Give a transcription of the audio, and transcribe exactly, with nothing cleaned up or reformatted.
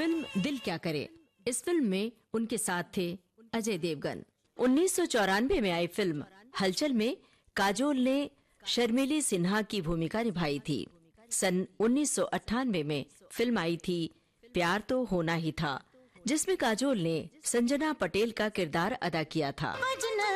Film दिल क्या करे। इस फिल्म में उनके साथ थे अजय देवगन। उन्नीस सौ चौरानवे में आई फिल्म हलचल में काजोल ने शर्मिली सिन्हा की भूमिका निभाई थी। सन उन्नीस सौ अट्ठानवे में फिल्म आई थी प्यार तो होना ही था, जिसमें काजोल ने संजना पटेल का किरदार अदा किया था।